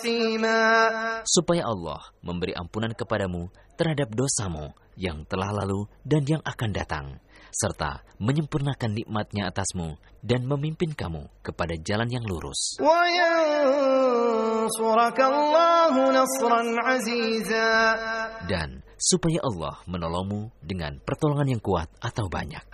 supaya Allah memberi ampunan kepadamu terhadap dosamu yang telah lalu dan yang akan datang, serta menyempurnakan nikmat-Nya atasmu dan memimpin kamu kepada jalan yang lurus. Dan supaya Allah menolongmu dengan pertolongan yang kuat atau banyak.